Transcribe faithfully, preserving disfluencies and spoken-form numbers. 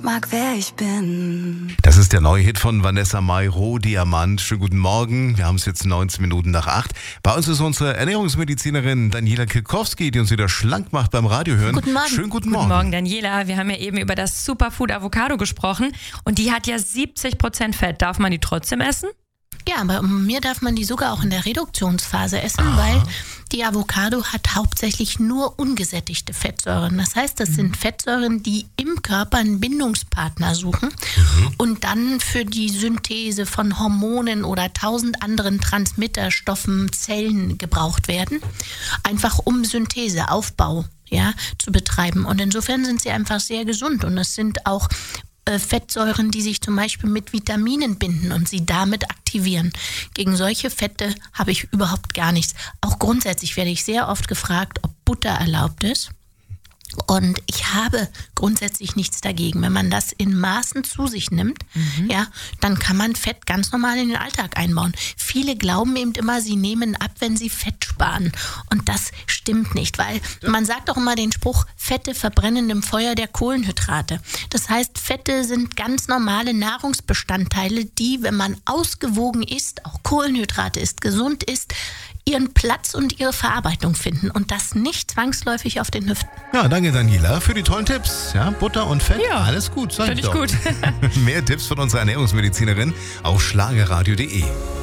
Mag, wer ich bin. Das ist der neue Hit von Vanessa Mai, Roh Diamant. Schönen guten Morgen. Wir haben es jetzt neunzehn Minuten nach acht. Bei uns ist unsere Ernährungsmedizinerin Daniela Kilkowski, die uns wieder schlank macht beim Radiohören. Guten Morgen. Schönen guten Morgen. Guten Morgen, Daniela. Wir haben ja eben über das Superfood Avocado gesprochen und die hat ja siebzig Prozent Fett. Darf man die trotzdem essen? Ja, aber mir darf man die sogar auch in der Reduktionsphase essen, Aha. weil die Avocado hat hauptsächlich nur ungesättigte Fettsäuren. Das heißt, das sind Fettsäuren, die im Körper einen Bindungspartner suchen Mhm. und dann für die Synthese von Hormonen oder tausend anderen Transmitterstoffen, Zellen gebraucht werden. Einfach um Synthese, Aufbau, ja, zu betreiben. Und insofern sind sie einfach sehr gesund und es sind auch äh, Fettsäuren, die sich zum Beispiel mit Vitaminen binden und sie damit aktivieren. Gegen solche Fette habe ich überhaupt gar nichts. Auch grundsätzlich werde ich sehr oft gefragt, ob Butter erlaubt ist. Und ich habe grundsätzlich nichts dagegen. Wenn man das in Maßen zu sich nimmt, mhm. ja, dann kann man Fett ganz normal in den Alltag einbauen. Viele glauben eben immer, sie nehmen ab, wenn sie Fett sparen. Und das stimmt nicht, weil man sagt auch immer den Spruch, Fette verbrennen im Feuer der Kohlenhydrate. Das heißt, Fette sind ganz normale Nahrungsbestandteile, die, wenn man ausgewogen isst, auch Kohlenhydrate isst, gesund isst, ihren Platz und ihre Verarbeitung finden und das nicht zwangsläufig auf den Hüften. Ja, danke Daniela für die tollen Tipps. Ja, Butter und Fett, Ja, alles gut. Sag Finde ich doch. gut. Mehr Tipps von unserer Ernährungsmedizinerin auf schlagerradio punkt de.